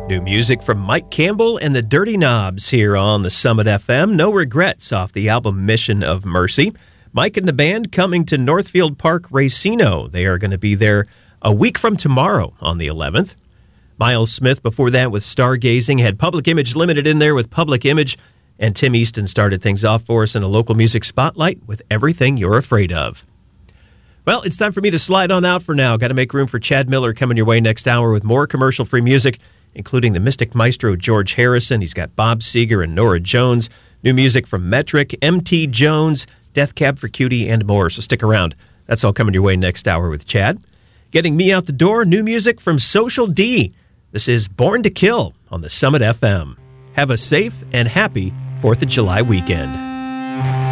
New music from Mike Campbell and the Dirty Knobs here on the Summit FM. No Regrets off the album Mission of Mercy. Mike and the band coming to Northfield Park Racino. They are going to be there a week from tomorrow on the 11th. Miles Smith before that with Stargazing, had Public Image Limited in there with Public Image, and Tim Easton started things off for us in a local music spotlight with Everything You're Afraid Of. Well, it's time for me to slide on out for now. Got to make room for Chad Miller coming your way next hour with more commercial-free music, including the Mystic Maestro George Harrison. He's got Bob Seger and Nora Jones. New music from Metric, M.T. Jones, Death Cab for Cutie, and more. So stick around. That's all coming your way next hour with Chad. Getting me out the door, new music from Social D. This is Born to Kill on the Summit FM. Have a safe and happy 4th of July weekend.